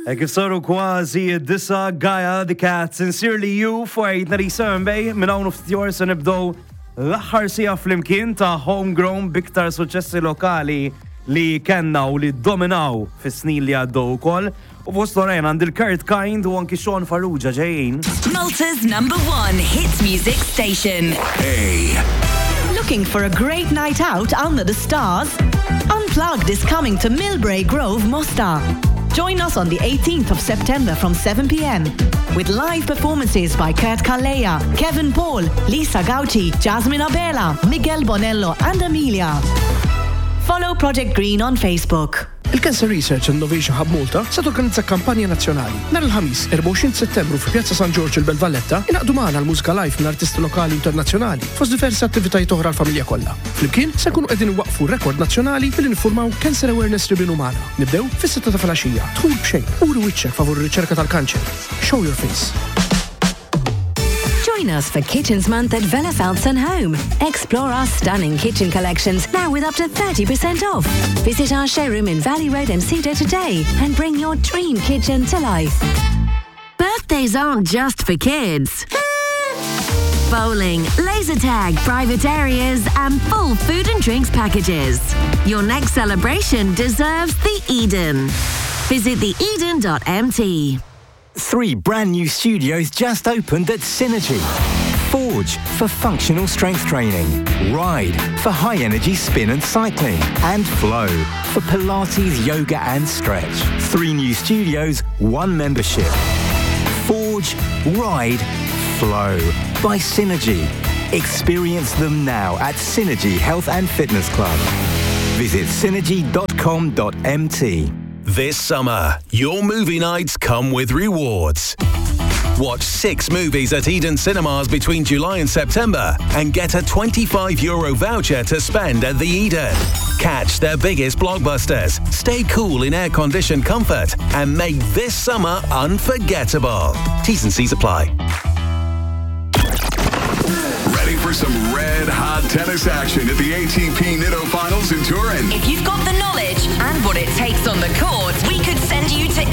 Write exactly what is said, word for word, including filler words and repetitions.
E kif saru kważi id-disa Gaia the Cat Sincerely You fajtna li sembej minn hawn ftit jor se nibdew l-aħħar sija flimkien ta' homegrown biktar suċċessi lokali li kenna u li dominaw fis-snin li għaddew ukoll. U fost orajn għand il-Kurt Kind u anki Sean Farrugia ġejjin. Malta's number one hits music station. A. Looking for a great night out under the stars? Unplugged is coming to Millbrae Grove, Mostar. Join us on the eighteenth of September from seven p.m. with live performances by Kurt Kalleja, Kevin Paul, Lisa Gauci, Jasmine Abela, Miguel Bonello and Amelia. Follow Project Green on Facebook. Il-Cancer Research and Innovation Hub Malta se torganizza kampanja nazzjonali. Nhar il-ħamis, erba' għoxrin Settembru fi Pjazza San Giorgio il-Belvalletta, inaqdu magħna l-mużika live minn artisti lokali internazzjonali fost diversi attivitajiet oħra l-familja kollha. Flimkien se nkunu qegħdin iwaqfu rekord nazzjonali billi niffurmaw Cancer Awareness Ribbon magħna. Nibdew fis-sitta ta' filgħaxija. Dħul b'xejn, uri wiċċek favur ir-riċerka tal-kanċer. Show your face. Join us for Kitchens Month at Villa Felton Home. Explore our stunning kitchen collections now with up to thirty percent off. Visit our showroom in Valley Road and Cedar today and bring your dream kitchen to life. Birthdays aren't just for kids. Bowling, laser tag, private areas and full food and drinks packages. Your next celebration deserves the Eden. Visit the eden dot m t. Three brand new studios just opened at Synergy. Forge for functional strength training, Ride for high energy spin and cycling, and Flow for Pilates, yoga and stretch. Three new studios, one membership. Forge, Ride, Flow by Synergy. Experience them now at Synergy Health and Fitness Club. Visit synergy dot com dot m t. This summer, your movie nights come with rewards. Watch six movies at Eden Cinemas between July and September and get a twenty-five euro voucher to spend at the Eden. Catch their biggest blockbusters, stay cool in air-conditioned comfort, and make this summer unforgettable. T's and C's apply. Ready for some red-hot tennis action at the A T P Nitto Finals in Turin? If you've got the knowledge and what it takes on the court, we could send you to